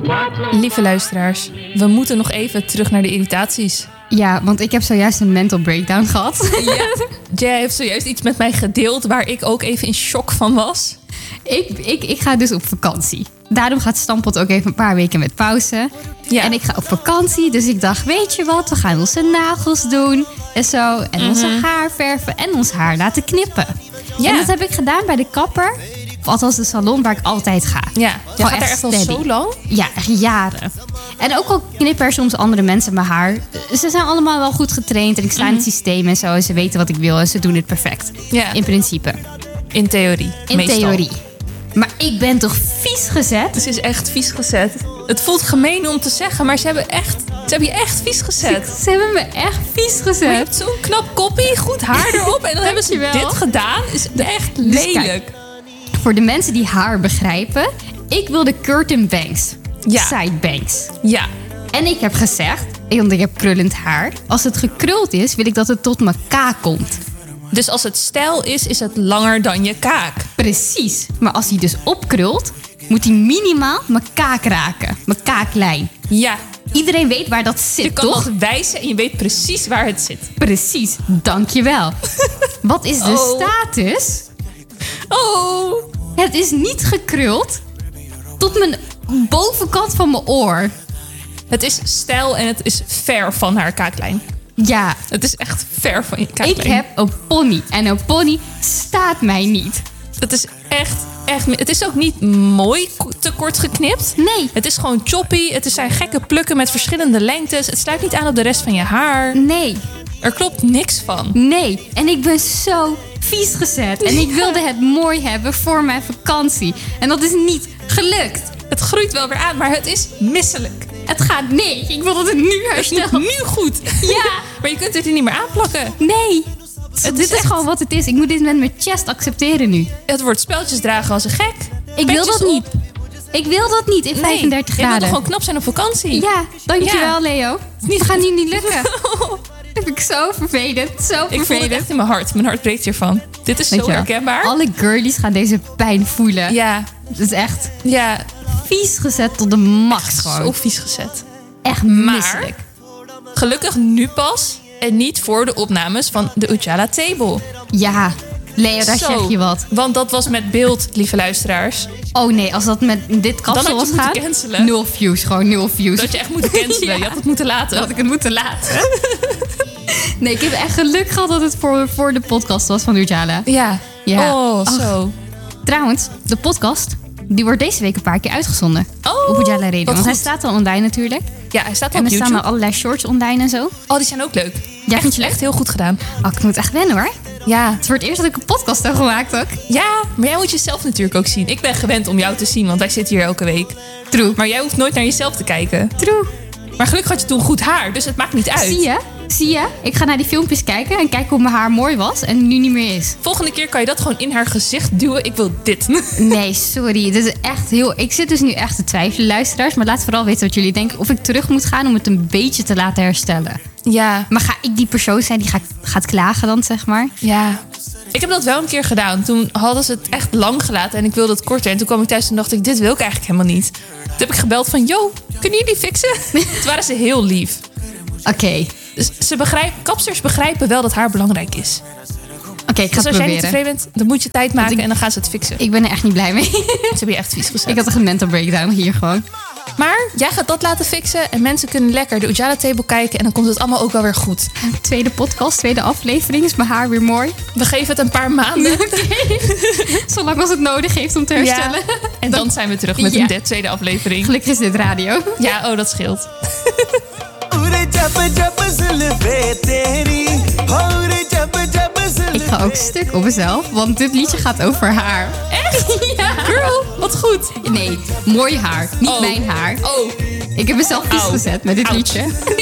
Lieve luisteraars, we moeten nog even terug naar de irritaties. Ja, want ik heb zojuist een mental breakdown gehad. Ja, Jay heeft zojuist iets met mij gedeeld waar ik ook even in shock van was. Ik ga dus op vakantie. Daarom gaat Stampot ook even een paar weken met pauze. Ja. En ik ga op vakantie, dus ik dacht, weet je wat? We gaan onze nagels doen en zo. En onze haar verven en ons haar laten knippen. Ja. En dat heb ik gedaan bij de kapper. Of althans de salon waar ik altijd ga. Ja, jij gaat daar echt wel steady. zo lang? Ja, echt jaren. En ook al knippen er soms andere mensen mijn haar. Ze zijn allemaal wel goed getraind. En ik sta in het systeem en zo. En ze weten wat ik wil en ze doen het perfect. Ja. In principe. In theorie. In meestal. theorie. Maar ik ben toch vies gezet? Het is echt vies gezet. Het voelt gemeen om te zeggen, maar ze hebben je echt vies gezet. Ze hebben me echt vies Maar je gezet. hebt zo'n knap koppie, goed haar erop. En dan hebben ze Dankjewel. dit gedaan. Is echt Dus lelijk. kijk, voor de mensen die haar begrijpen. Ik wil de curtain bangs. Ja. Side bangs. Ja. En ik heb gezegd, want ik heb krullend haar. Als het gekruld is, wil ik dat het tot mijn kaak komt. Dus als het stijl is het langer dan je kaak. Precies. Maar als hij dus opkrult, moet hij minimaal mijn kaak raken. Mijn kaaklijn. Ja. Iedereen weet waar dat zit, Je kan toch? dat wijzen en je weet precies waar het zit. Precies. Dankjewel. Wat is de Oh. status? Oh. Het is niet gekruld tot mijn bovenkant van mijn oor. Het is stijl en het is ver van haar kaaklijn. Ja, Het is echt ver van je kaaklijn. ik heb een pony. En een pony staat mij niet. Het is echt. Het is ook niet mooi te kort geknipt. Nee. Het is gewoon choppy. Het zijn gekke plukken met verschillende lengtes. Het sluit niet aan op de rest van je haar. Nee. Er klopt niks van. Nee. En ik ben zo vies gezet. En ik wilde het mooi hebben voor mijn vakantie. En dat is niet gelukt. Het groeit wel weer aan, maar het is misselijk. Het gaat niet. Ik wil dat het nu Het herstelt. moet nu goed. Ja. Maar je kunt het er niet meer aanplakken. Nee. Het Dit is is echt- gewoon wat het is. Ik moet dit met mijn chest accepteren nu. Het wordt speltjes dragen als een gek. Ik wil Petjes dat niet. op. Ik wil dat niet in 35 Je wilde graden. gewoon knap zijn op vakantie. Ja, dankjewel Ja. Leo. niet Het gaat goed. nu niet lukken. Dat vind ik zo vervelend. Zo Ik voel het vervelend. echt in mijn hart. Mijn hart breekt hiervan. Dit is Weet zo je wel, herkenbaar. Alle girlies gaan deze pijn voelen. Ja, Het is echt ja. vies gezet tot de max Zo gewoon. vies gezet. Echt Maar misselijk. gelukkig nu pas en niet voor de opnames van de Ujala Table. Ja, Leo, daar Zo. zeg je wat. Want dat was met beeld, lieve luisteraars. Oh nee, als dat met dit Dan had kapsel je was moeten gaan. cancelen. 0 views, gewoon 0 views. Dat je echt moet cancelen. Ja. Je had het moeten laten. Had ik het moeten laten. Nee, ik heb echt geluk gehad dat het voor de podcast was van Ujala. Ja. Ja. Oh, Ach. zo. Trouwens, de podcast, die wordt deze week een paar keer uitgezonden. Oh, Op Ujala Radio. wat Want hij goed. staat al online natuurlijk. Ja, hij staat al En op er staan YouTube. al allerlei shorts online en zo. Oh, die zijn ook leuk. Ja, vind je Echt leuk? heel goed gedaan. Oh, ik moet echt wennen hoor. Ja. Het is voor het eerst dat ik een podcast heb gemaakt ook. Ja, maar jij moet jezelf natuurlijk ook zien. Ik ben gewend om jou te zien, want wij zitten hier elke week. True. Maar jij hoeft nooit naar jezelf te kijken. True. Maar gelukkig had je toen goed haar, dus het maakt niet uit. Zie je? Zie je? Ik ga naar die filmpjes kijken en kijken hoe mijn haar mooi was en nu niet meer is. Volgende keer kan je dat gewoon in haar gezicht duwen. Ik wil dit. Nee, sorry. Dit is echt heel... Ik zit dus nu echt te twijfelen, luisteraars. Maar laat vooral weten wat jullie denken. Of ik terug moet gaan om het een beetje te laten herstellen. Ja. Maar ga ik die persoon zijn die gaat klagen dan, zeg maar? Ja. Ik heb dat wel een keer gedaan. Toen hadden ze het echt lang gelaten en ik wilde het korter. En toen kwam ik thuis en dacht ik, dit wil ik eigenlijk helemaal niet. Toen heb ik gebeld van, yo, kunnen jullie fixen? Toen waren ze heel lief. Oké. Dus kapsters begrijpen wel dat haar belangrijk is. Oké, ik ga Dus het als jij niet proberen. tevreden bent, dan moet je tijd maken ik- en dan gaan ze het fixen. Ik ben er echt niet blij mee. Ze hebben je echt vies gezet. Ik had echt een mental breakdown hier gewoon. Maar jij gaat dat laten fixen en mensen kunnen lekker de Ujala Table kijken en dan komt het allemaal ook wel weer goed. Tweede podcast, tweede aflevering. Is mijn haar weer mooi? We geven het een paar maanden. Zolang als het nodig heeft om te herstellen. En dan zijn we terug met Ja. een tweede aflevering. Gelukkig is dit radio. Ja, oh, dat scheelt. Ik ga ook stuk op mezelf, want dit liedje gaat over haar. Echt? Ja. Girl, wat goed. Nee, mooi haar. Niet Oh. mijn haar. Oh, Ik heb mezelf vies Au. gezet met dit Ouch. liedje.